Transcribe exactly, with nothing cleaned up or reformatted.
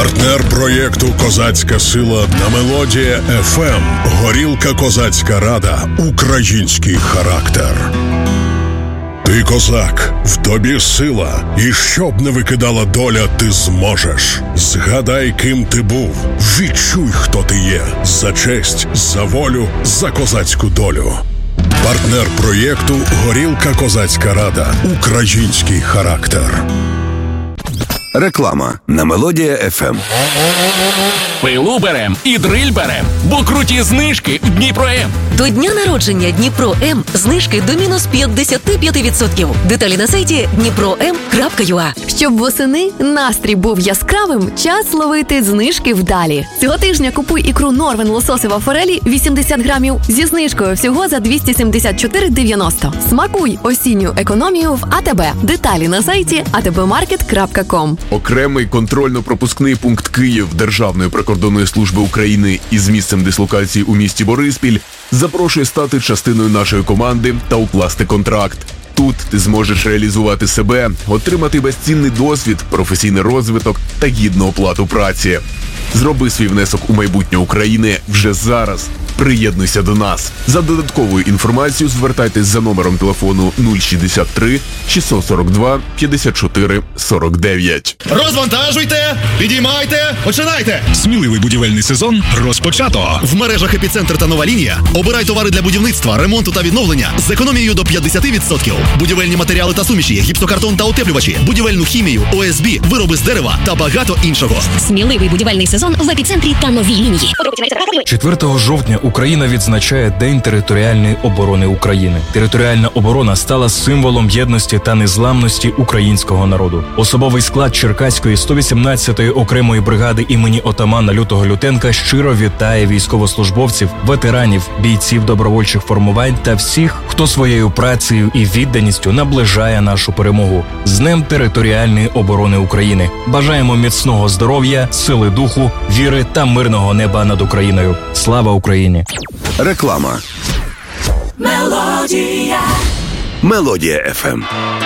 Партнер проєкту «Козацька сила» на Мелодія еф ем. Горілка «Козацька рада». Український характер. Ти козак, в тобі сила, і щоб не викидала доля, ти зможеш. Згадай, ким ти був, відчуй, хто ти є. За честь, за волю, за козацьку долю. Партнер проєкту «Горілка «Козацька рада». Український характер. Реклама на Мелодія еф ем. Пилу берем і дриль берем, бо круті знижки в Дніпро-М. До дня народження Дніпро-М знижки до мінус п'ятдесят п'ять відсотків. Деталі на сайті дніпро ем крапка ю а. Щоб восени настрій був яскравим, час ловити знижки вдалі. Цього тижня купуй ікру Норвен лососева форелі вісімдесят грамів зі знижкою всього за двісті сімдесят чотири дев'яносто. Смакуй осінню економію в а те бе. Деталі на сайті а те бе маркет крапка ком. Окремий контрольно-пропускний пункт Київ Державної прикордонної служби України із місцем дислокації у місті Бориспіль запрошує стати частиною нашої команди та укласти контракт. Тут ти зможеш реалізувати себе, отримати безцінний досвід, професійний розвиток та гідну оплату праці. Зроби свій внесок у майбутнє України вже зараз. Приєднуйся до нас. За додатковою інформацією звертайтесь за номером телефону нуль шістдесят три шістсот сорок два п'ятдесят чотири сорок дев'ять. Розвантажуйте, підіймайте, починайте! Сміливий будівельний сезон розпочато. В мережах «Епіцентр» та «Нова лінія» обирай товари для будівництва, ремонту та відновлення з економією до п'ятдесят відсотків. Будівельні матеріали та суміші, гіпсокартон та утеплювачі, будівельну хімію, о ес бі, вироби з дерева та багато іншого. Сміливий будівельний сезон в «Епіцентрі» та «Новій лінії». четвертого жовтня Україна відзначає День територіальної оборони України. Територіальна оборона стала символом єдності та незламності українського народу. Особовий склад Черкаської сто вісімнадцятої окремої бригади імені отамана Лютого Лютенка щиро вітає військовослужбовців, ветеранів, бійців добровольчих формувань та всіх, хто своєю працею і відданістю наближає нашу перемогу. З Днем територіальної оборони України. Бажаємо міцного здоров'я, сили духу, віри та мирного неба над Україною. Слава Україні! Реклама. Мелодія. Мелодія еф ем.